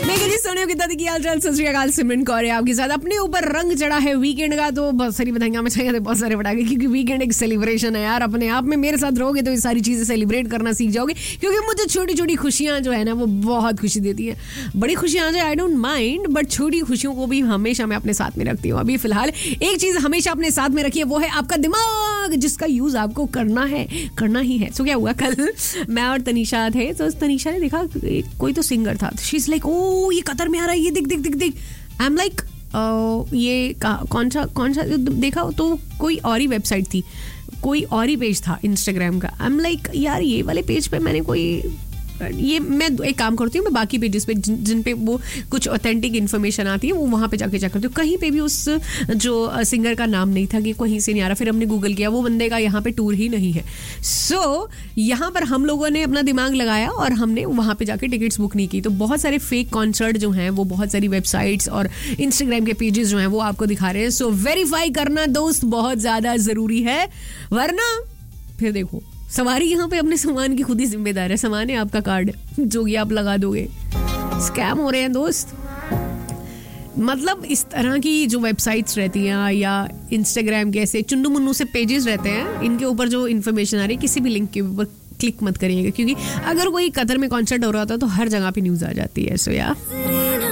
सोनिया कितना की हाल चाल, सत श्री अकाल, सिमरन कौर है आपके साथ। अपने ऊपर रंग चढ़ा है वीकेंड का, तो बहुत सारी बधाइयां मैं चाहिए बहुत सारे बढ़ा, क्योंकि वीकेंड एक सेलिब्रेशन है यार। अपने आप में मेरे साथ रहोगे तो ये सारी चीजें सेलिब्रेट करना सीख जाओगे, क्योंकि मुझे छोटी छोटी खुशियां जो है ना वो बहुत खुशी देती है। बड़ी खुशियां आ जाए आई डोंट माइंड, बट छोटी खुशियों को भी हमेशा मैं अपने साथ में रखती हूँ। अभी फिलहाल एक चीज हमेशा अपने साथ में रखिए, वो है आपका दिमाग, जिसका यूज आपको करना ही है। सो क्या हुआ, कल मैं और तनीषा थे, तो तनीषा ने देखा कोई तो सिंगर था, शी इज लाइक ओ ये कतर में आ रहा है, ये दिख आई एम लाइक ये कौन सा देखा, तो कोई और ही वेबसाइट थी, कोई और ही पेज था इंस्टाग्राम का। आई एम लाइक यार ये वाले पेज पे मैंने ये मैं एक काम करती हूँ, मैं बाकी पेजेस पे जिन पे वो कुछ ऑथेंटिक इन्फॉर्मेशन आती है वो वहाँ पे जाके चेक करती हूँ। कहीं पे भी उस जो सिंगर का नाम नहीं था, कि कहीं से नहीं आ रहा। फिर हमने गूगल किया, वो बंदे का यहाँ पे टूर ही नहीं है। सो यहाँ पर हम लोगों ने अपना दिमाग लगाया और हमने वहाँ पे जाके टिकट्स बुक नहीं की। तो बहुत सारे फेक कॉन्सर्ट जो हैं वो बहुत सारी वेबसाइट्स और इंस्टाग्राम के पेजेस जो हैं वो आपको दिखा रहे हैं। सो वेरीफाई करना दोस्त बहुत ज़्यादा ज़रूरी है, वरना फिर देखो सवारी यहाँ पे अपने सामान की खुद ही जिम्मेदार है। सामान है आपका कार्ड, जो कि आप लगा दोगे। स्कैम हो रहे हैं दोस्त। मतलब इस तरह की जो वेबसाइट्स रहती हैं या इंस्टाग्राम के ऐसे चुन्नू मुन्नू से पेजेस रहते हैं, इनके ऊपर जो इन्फॉर्मेशन आ रही है किसी भी लिंक के ऊपर क्लिक मत करिएगा, क्योंकि अगर कोई कतर में कॉन्सर्ट हो रहा होता है तो हर जगह पे न्यूज़ आ जाती है। सो या